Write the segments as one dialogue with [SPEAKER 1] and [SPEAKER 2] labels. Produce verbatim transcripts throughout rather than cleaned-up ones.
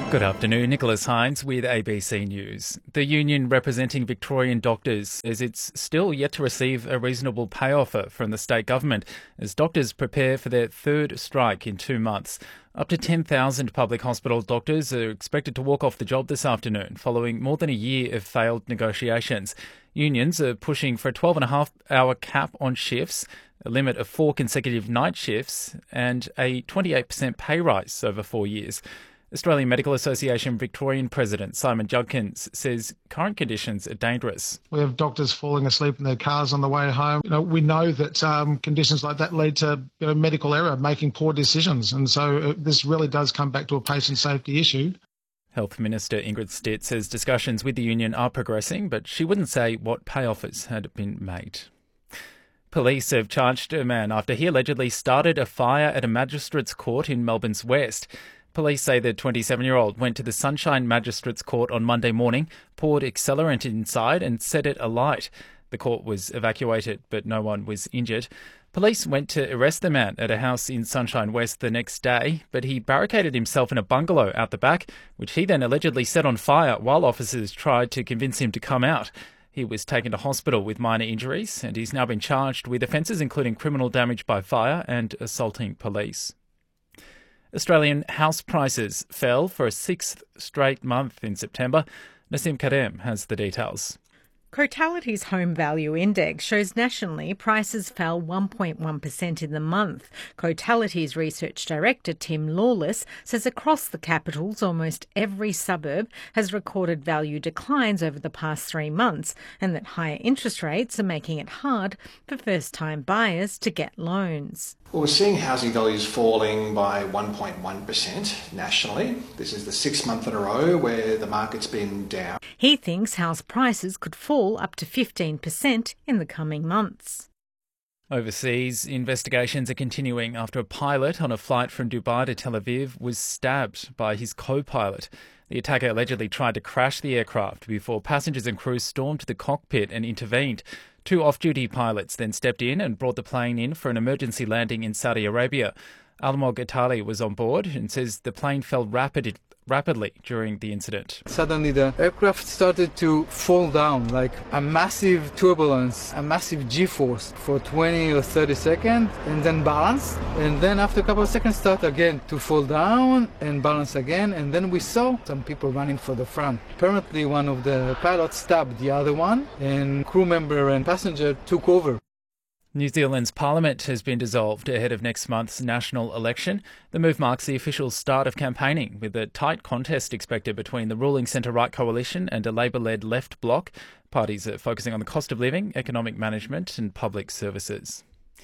[SPEAKER 1] Good afternoon, Nicholas Hines with A B C News. The union representing Victorian doctors says it's still yet to receive a reasonable pay offer from the state government as doctors prepare for their third strike in two months. Up to ten thousand public hospital doctors are expected to walk off the job this afternoon following more than a year of failed negotiations. Unions are pushing for a twelve and a half hour cap on shifts, a limit of four consecutive night shifts and a twenty-eight percent pay rise over four years. Australian Medical Association Victorian President Simon Judkins says current conditions are dangerous.
[SPEAKER 2] We have doctors falling asleep in their cars on the way home. You know, we know that um, conditions like that lead to you know, medical error, making poor decisions. And so uh, this really does come back to a patient safety issue.
[SPEAKER 1] Health Minister Ingrid Stitt says discussions with the union are progressing, but she wouldn't say what pay offers had been made. Police have charged a man after he allegedly started a fire at a magistrate's court in Melbourne's West. Police say the twenty-seven-year-old went to the Sunshine Magistrates Court on Monday morning, poured accelerant inside and set it alight. The court was evacuated, but no one was injured. Police went to arrest the man at a house in Sunshine West the next day, but he barricaded himself in a bungalow out the back, which he then allegedly set on fire while officers tried to convince him to come out. He was taken to hospital with minor injuries, and he's now been charged with offences including criminal damage by fire and assaulting police. Australian house prices fell for a sixth straight month in September. Nassim Karem has the details.
[SPEAKER 3] Cotality's Home Value Index shows nationally prices fell one point one percent in the month. Cotality's Research Director Tim Lawless says across the capitals almost every suburb has recorded value declines over the past three months and that higher interest rates are making it hard for first-time buyers to get loans.
[SPEAKER 4] Well, we're seeing housing values falling by one point one percent nationally. This is the sixth month in a row where the market's been down.
[SPEAKER 3] He thinks house prices could fall up to fifteen percent in the coming months.
[SPEAKER 1] Overseas, investigations are continuing after a pilot on a flight from Dubai to Tel Aviv was stabbed by his co-pilot. The attacker allegedly tried to crash the aircraft before passengers and crew stormed the cockpit and intervened. Two off-duty pilots then stepped in and brought the plane in for an emergency landing in Saudi Arabia. Almog Atali was on board and says the plane fell rapid, rapidly during the incident.
[SPEAKER 5] Suddenly the aircraft started to fall down like a massive turbulence, a massive G-force for twenty or thirty seconds and then balance. And then after a couple of seconds start again to fall down and balance again. And then we saw some people running for the front. Apparently one of the pilots stabbed the other one and crew member and passenger took over.
[SPEAKER 1] New Zealand's parliament has been dissolved ahead of next month's national election. The move marks the official start of campaigning, with a tight contest expected between the ruling centre-right coalition and a Labor-led left bloc. Parties are focusing on the cost of living, economic management and public services.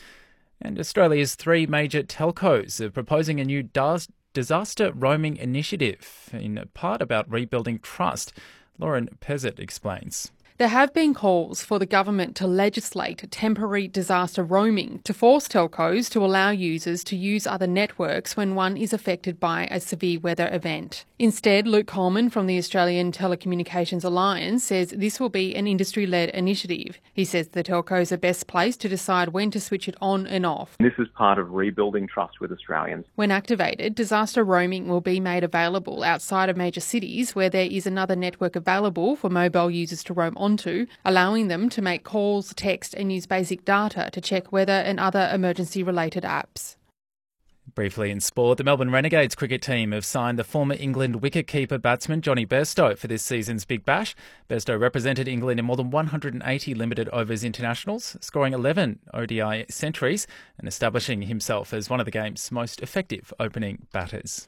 [SPEAKER 1] And Australia's three major telcos are proposing a new disaster roaming initiative, in part about rebuilding trust. Lauren Pezzett explains.
[SPEAKER 6] There have been calls for the government to legislate temporary disaster roaming to force telcos to allow users to use other networks when one is affected by a severe weather event. Instead, Luke Coleman from the Australian Telecommunications Alliance says this will be an industry-led initiative. He says the telcos are best placed to decide when to switch it on and off.
[SPEAKER 7] This is part of rebuilding trust with Australians.
[SPEAKER 6] When activated, disaster roaming will be made available outside of major cities where there is another network available for mobile users to roam onto, allowing them to make calls, text and use basic data to check weather and other emergency-related apps.
[SPEAKER 1] Briefly in sport, the Melbourne Renegades cricket team have signed the former England wicketkeeper batsman Johnny Bairstow for this season's Big Bash. Bairstow represented England in more than one hundred eighty limited overs internationals, scoring eleven O D I centuries and establishing himself as one of the game's most effective opening batters.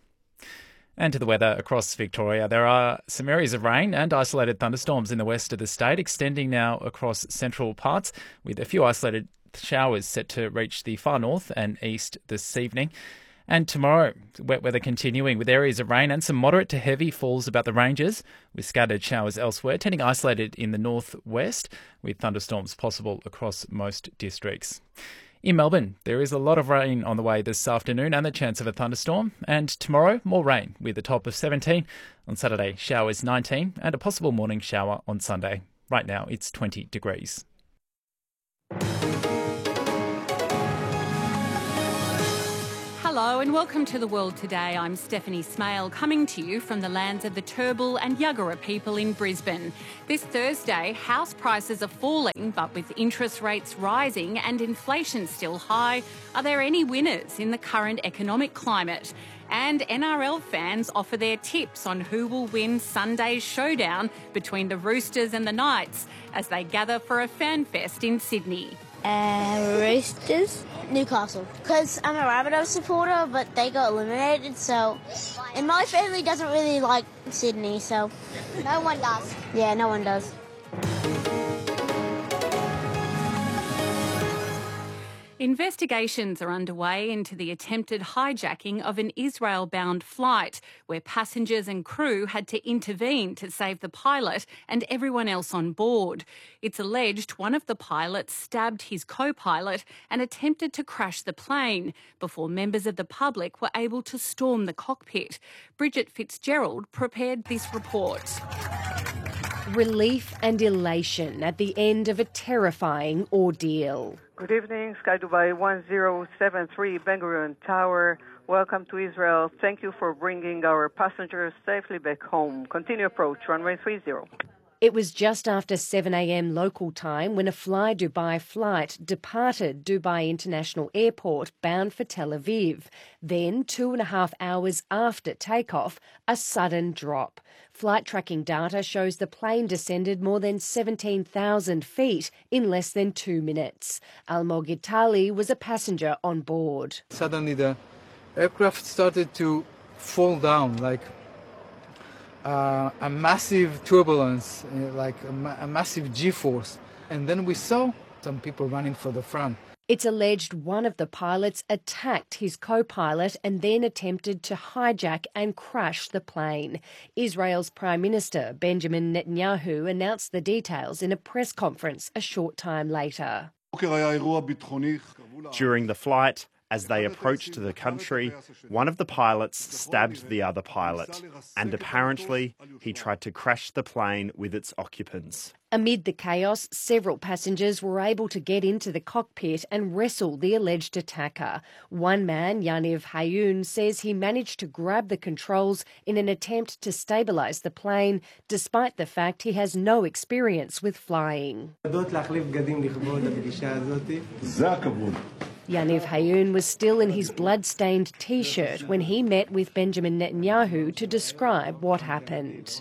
[SPEAKER 1] And to the weather across Victoria. There are some areas of rain and isolated thunderstorms in the west of the state, extending now across central parts, with a few isolated showers set to reach the far north and east this evening. And tomorrow, wet weather continuing with areas of rain and some moderate to heavy falls about the ranges, with scattered showers elsewhere, tending isolated in the northwest, with thunderstorms possible across most districts. In Melbourne, there is a lot of rain on the way this afternoon and the chance of a thunderstorm. And tomorrow, more rain with a top of seventeen. On Saturday, showers nineteen and a possible morning shower on Sunday. Right now, it's twenty degrees.
[SPEAKER 8] Hello and welcome to The World Today. I'm Stephanie Smale, coming to you from the lands of the Turrbal and Yuggera people in Brisbane. This Thursday, house prices are falling, but with interest rates rising and inflation still high, are there any winners in the current economic climate? And N R L fans offer their tips on who will win Sunday's showdown between the Roosters and the Knights as they gather for a fan fest in Sydney.
[SPEAKER 9] Uh, Roosters, Newcastle. Because I'm a Rabbitohs supporter, but they got eliminated, so... And my family doesn't really like Sydney, so... No one does. Yeah, no one does.
[SPEAKER 8] Investigations are underway into the attempted hijacking of an Israel-bound flight where passengers and crew had to intervene to save the pilot and everyone else on board. It's alleged one of the pilots stabbed his co-pilot and attempted to crash the plane before members of the public were able to storm the cockpit. Bridget Fitzgerald prepared this report.
[SPEAKER 10] Relief and elation at the end of a terrifying ordeal.
[SPEAKER 11] Good evening, Sky Dubai one zero seven three Ben Gurion Tower. Welcome to Israel. Thank you for bringing our passengers safely back home. Continue approach, runway three zero.
[SPEAKER 10] It was just after seven a.m. local time when a Fly Dubai flight departed Dubai International Airport bound for Tel Aviv. Then, two and a half hours after takeoff, a sudden drop. Flight tracking data shows the plane descended more than seventeen thousand feet in less than two minutes. Almog Itali was a passenger on board.
[SPEAKER 5] Suddenly the aircraft started to fall down, like uh, a massive turbulence, uh, like a, ma- a massive G-force. And then we saw some people running for the front.
[SPEAKER 10] It's alleged one of the pilots attacked his co-pilot and then attempted to hijack and crash the plane. Israel's Prime Minister Benjamin Netanyahu announced the details in a press conference a short time later.
[SPEAKER 12] During the flight, as they approached the country, one of the pilots stabbed the other pilot, and apparently he tried to crash the plane with its occupants.
[SPEAKER 10] Amid the chaos, several passengers were able to get into the cockpit and wrestle the alleged attacker. One man, Yaniv Hayun, says he managed to grab the controls in an attempt to stabilise the plane, despite the fact he has no experience with flying. Yaniv Hayun was still in his blood-stained T-shirt when he met with Benjamin Netanyahu to describe what happened.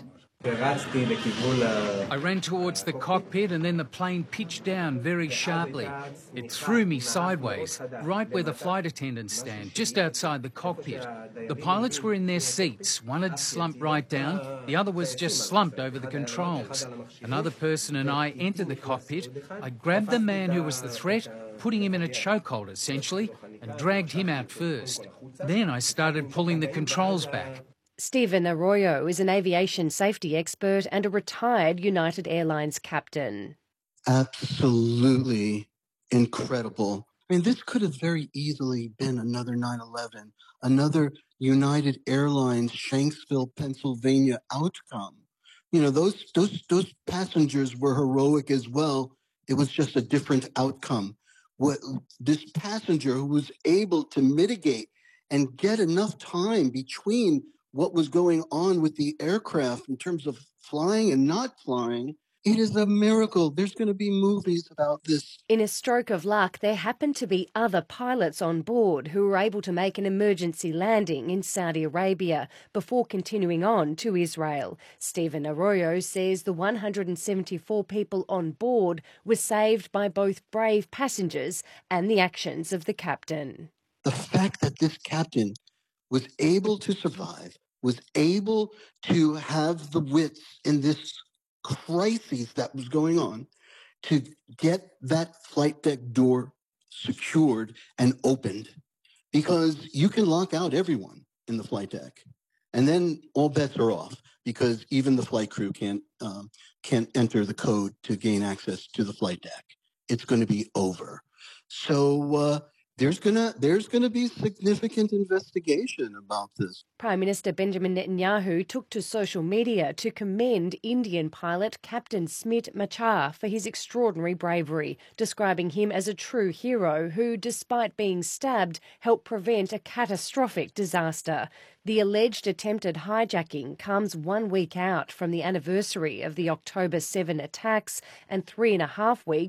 [SPEAKER 13] I ran towards the cockpit and then the plane pitched down very sharply. It threw me sideways, right where the flight attendants stand, just outside the cockpit. The pilots were in their seats. One had slumped right down, the other was just slumped over the controls. Another person and I entered the cockpit. I grabbed the man who was the threat, putting him in a chokehold essentially, and dragged him out first. Then I started pulling the controls back.
[SPEAKER 10] Stephen Arroyo is an aviation safety expert and a retired United Airlines captain.
[SPEAKER 14] Absolutely incredible. I mean, this could have very easily been another nine eleven, another United Airlines Shanksville, Pennsylvania outcome. You know, those those those passengers were heroic as well. It was just a different outcome. What this passenger who was able to mitigate and get enough time between what was going on with the aircraft in terms of flying and not flying, it is a miracle. There's going to be movies about this.
[SPEAKER 10] In a stroke of luck, there happened to be other pilots on board who were able to make an emergency landing in Saudi Arabia before continuing on to Israel. Stephen Arroyo says the one hundred seventy-four people on board were saved by both brave passengers and the actions of the captain.
[SPEAKER 14] The fact that this captain was able to survive, was able to have the wits in this crisis that was going on to get that flight deck door secured and opened, because you can lock out everyone in the flight deck and then all bets are off, because even the flight crew can't um, can't enter the code to gain access to the flight deck. It's going to be over. So uh, there's gonna there's gonna be significant investigation about this.
[SPEAKER 10] Prime Minister Benjamin Netanyahu took to social media to commend Indian pilot Captain Smit Machar for his extraordinary bravery, describing him as a true hero who, despite being stabbed, helped prevent a catastrophic disaster. The alleged attempted hijacking comes one week out from the anniversary of the October seventh attacks and three and a half weeks